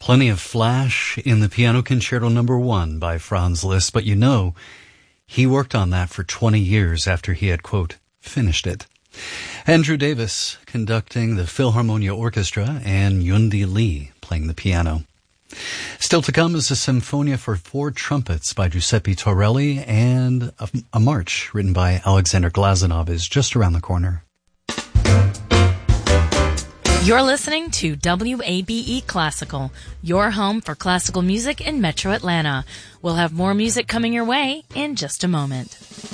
Plenty of flash in the Piano Concerto No. 1 by Franz Liszt, but he worked on that for 20 years after he had, quote, finished it. Andrew Davis conducting the Philharmonia Orchestra and Yundi Lee playing the piano. Still to come is a Symphonia for 4 trumpets by Giuseppe Torelli, and a march written by Alexander Glazunov is just around the corner. You're listening to WABE Classical, your home for classical music in Metro Atlanta. We'll have more music coming your way in just a moment.